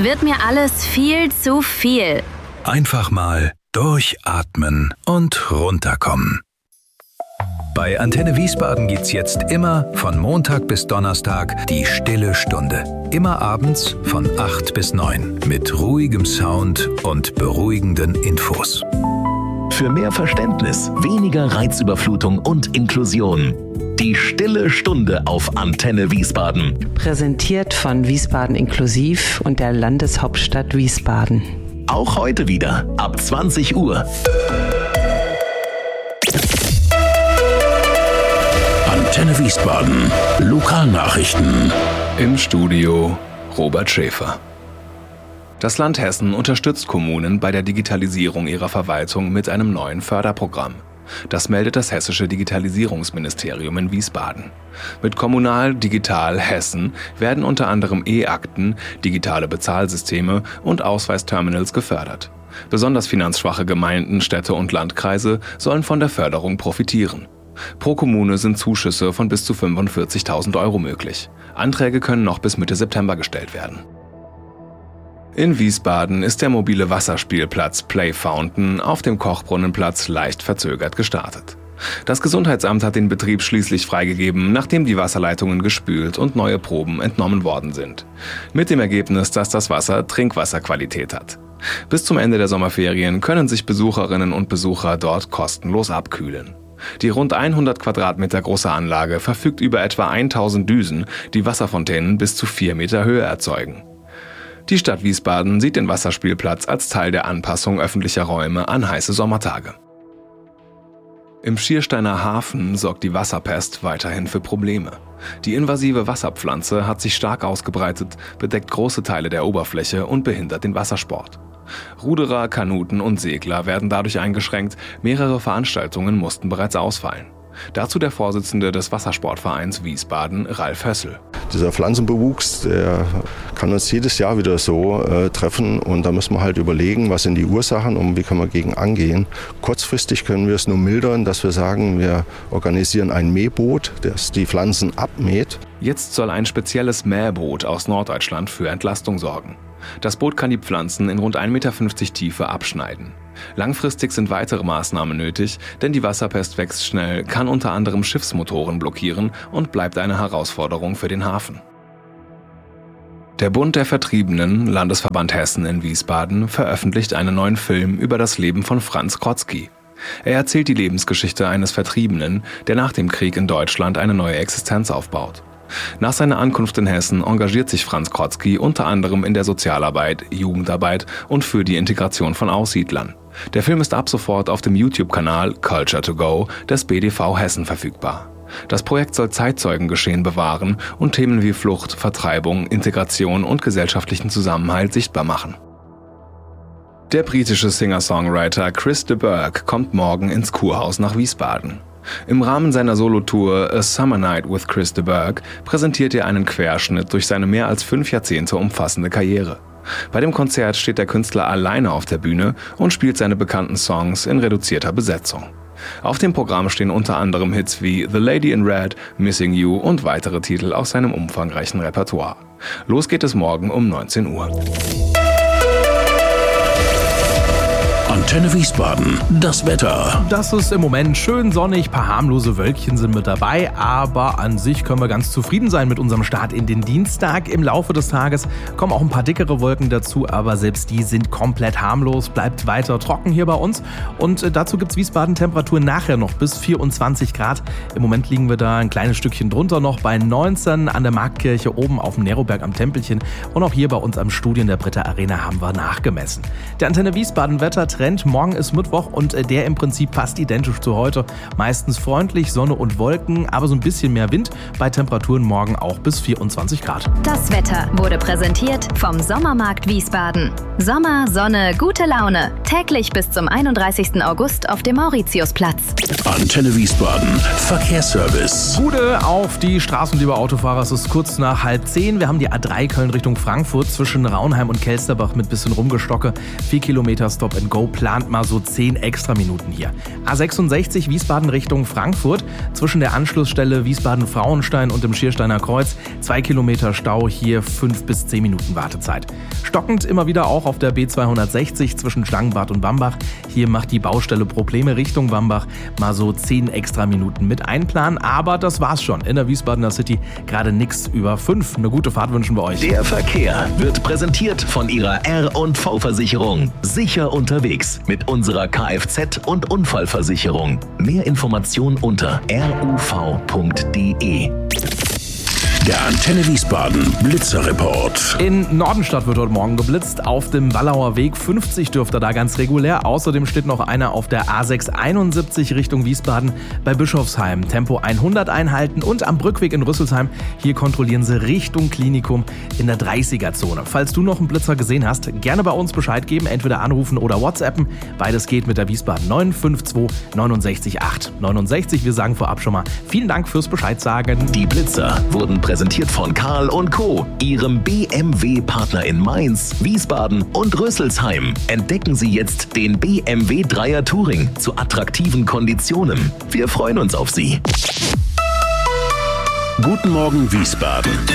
wird mir alles viel zu viel. Einfach mal durchatmen und runterkommen. Bei Antenne Wiesbaden gibt's jetzt immer von Montag bis Donnerstag die Stille Stunde. Immer abends von 8 bis 9 mit ruhigem Sound und beruhigenden Infos. Für mehr Verständnis, weniger Reizüberflutung und Inklusion. Die Stille Stunde auf Antenne Wiesbaden. Präsentiert von Wiesbaden Inklusiv und der Landeshauptstadt Wiesbaden. Auch heute wieder ab 20 Uhr. Antenne Wiesbaden. Lokalnachrichten. Im Studio Robert Schäfer. Das Land Hessen unterstützt Kommunen bei der Digitalisierung ihrer Verwaltung mit einem neuen Förderprogramm. Das meldet das Hessische Digitalisierungsministerium in Wiesbaden. Mit Kommunal Digital Hessen werden unter anderem E-Akten, digitale Bezahlsysteme und Ausweisterminals gefördert. Besonders finanzschwache Gemeinden, Städte und Landkreise sollen von der Förderung profitieren. Pro Kommune sind Zuschüsse von bis zu 45.000 € möglich. Anträge können noch bis Mitte September gestellt werden. In Wiesbaden ist der mobile Wasserspielplatz Play Fountain auf dem Kochbrunnenplatz leicht verzögert gestartet. Das Gesundheitsamt hat den Betrieb schließlich freigegeben, nachdem die Wasserleitungen gespült und neue Proben entnommen worden sind. Mit dem Ergebnis, dass das Wasser Trinkwasserqualität hat. Bis zum Ende der Sommerferien können sich Besucherinnen und Besucher dort kostenlos abkühlen. Die rund 100 Quadratmeter große Anlage verfügt über etwa 1000 Düsen, die Wasserfontänen bis zu 4 Meter Höhe erzeugen. Die Stadt Wiesbaden sieht den Wasserspielplatz als Teil der Anpassung öffentlicher Räume an heiße Sommertage. Im Schiersteiner Hafen sorgt die Wasserpest weiterhin für Probleme. Die invasive Wasserpflanze hat sich stark ausgebreitet, bedeckt große Teile der Oberfläche und behindert den Wassersport. Ruderer, Kanuten und Segler werden dadurch eingeschränkt, mehrere Veranstaltungen mussten bereits ausfallen. Dazu der Vorsitzende des Wassersportvereins Wiesbaden, Ralf Hössel. Dieser Pflanzenbewuchs, der kann uns jedes Jahr wieder so treffen und da müssen wir halt überlegen, was sind die Ursachen und wie kann man gegen angehen. Kurzfristig können wir es nur mildern, dass wir sagen, wir organisieren ein Mähboot, das die Pflanzen abmäht. Jetzt soll ein spezielles Mähboot aus Norddeutschland für Entlastung sorgen. Das Boot kann die Pflanzen in rund 1,50 Meter Tiefe abschneiden. Langfristig sind weitere Maßnahmen nötig, denn die Wasserpest wächst schnell, kann unter anderem Schiffsmotoren blockieren und bleibt eine Herausforderung für den Hafen. Der Bund der Vertriebenen, Landesverband Hessen in Wiesbaden, veröffentlicht einen neuen Film über das Leben von Franz Krotzki. Er erzählt die Lebensgeschichte eines Vertriebenen, der nach dem Krieg in Deutschland eine neue Existenz aufbaut. Nach seiner Ankunft in Hessen engagiert sich Franz Krotzki unter anderem in der Sozialarbeit, Jugendarbeit und für die Integration von Aussiedlern. Der Film ist ab sofort auf dem YouTube-Kanal Culture to Go des BDV Hessen verfügbar. Das Projekt soll Zeitzeugengeschehen bewahren und Themen wie Flucht, Vertreibung, Integration und gesellschaftlichen Zusammenhalt sichtbar machen. Der britische Singer-Songwriter Chris de Burgh kommt morgen ins Kurhaus nach Wiesbaden. Im Rahmen seiner Solotour A Summer Night with Chris de Burgh präsentiert er einen Querschnitt durch seine mehr als 5 Jahrzehnte umfassende Karriere. Bei dem Konzert steht der Künstler alleine auf der Bühne und spielt seine bekannten Songs in reduzierter Besetzung. Auf dem Programm stehen unter anderem Hits wie The Lady in Red, Missing You und weitere Titel aus seinem umfangreichen Repertoire. Los geht es morgen um 19 Uhr. Antenne Wiesbaden, das Wetter. Das ist im Moment schön sonnig, paar harmlose Wölkchen sind mit dabei, aber an sich können wir ganz zufrieden sein mit unserem Start in den Dienstag. Im Laufe des Tages kommen auch ein paar dickere Wolken dazu, aber selbst die sind komplett harmlos, bleibt weiter trocken hier bei uns. Und dazu gibt's Wiesbaden-Temperaturen nachher noch bis 24 Grad. Im Moment liegen wir da ein kleines Stückchen drunter noch bei 19 an der Marktkirche oben auf dem Neroberg am Tempelchen. Und auch hier bei uns am Studio in der Britta Arena haben wir nachgemessen. Der Antenne Wiesbaden-Wettertrend. Morgen ist Mittwoch und der im Prinzip fast identisch zu heute. Meistens freundlich, Sonne und Wolken, aber so ein bisschen mehr Wind. Bei Temperaturen morgen auch bis 24 Grad. Das Wetter wurde präsentiert vom Sommermarkt Wiesbaden. Sommer, Sonne, gute Laune. Täglich bis zum 31. August auf dem Mauritiusplatz. Antenne Wiesbaden, Verkehrsservice. Bude auf die Straßen, liebe Autofahrer. Es ist kurz nach 9:30. Wir haben die A3 Köln Richtung Frankfurt zwischen Raunheim und Kelsterbach mit bisschen Rumgestocke. 4 Kilometer Stop-and-Go-Plan plant mal so 10 extra Minuten hier. A66 Wiesbaden Richtung Frankfurt, zwischen der Anschlussstelle Wiesbaden-Frauenstein und dem Schiersteiner Kreuz 2 Kilometer Stau, hier 5 bis 10 Minuten Wartezeit. Stockend immer wieder auch auf der B260 zwischen Schlangenbad und Wambach. Hier macht die Baustelle Probleme Richtung Wambach, mal so 10 extra Minuten mit einplanen. Aber das war's schon. In der Wiesbadener City gerade nix über 5. Eine gute Fahrt wünschen wir euch. Der Verkehr wird präsentiert von Ihrer R&V-Versicherung. Sicher unterwegs mit unserer Kfz- und Unfallversicherung. Mehr Informationen unter ruv.de. Der Antenne Wiesbaden Blitzerreport. In Nordenstadt wird heute Morgen geblitzt. Auf dem Wallauer Weg 50 dürfte da ganz regulär. Außerdem steht noch einer auf der A671 Richtung Wiesbaden bei Bischofsheim. Tempo 100 einhalten und am Brückweg in Rüsselsheim. Hier kontrollieren sie Richtung Klinikum in der 30er-Zone. Falls du noch einen Blitzer gesehen hast, gerne bei uns Bescheid geben. Entweder anrufen oder WhatsAppen. Beides geht mit der Wiesbaden 952 69 8 69. Wir sagen vorab schon mal vielen Dank fürs Bescheid sagen. Die Blitzer wurden präsentiert von Karl & Co., Ihrem BMW-Partner in Mainz, Wiesbaden und Rüsselsheim. Entdecken Sie jetzt den BMW 3er Touring zu attraktiven Konditionen. Wir freuen uns auf Sie. Guten Morgen Wiesbaden.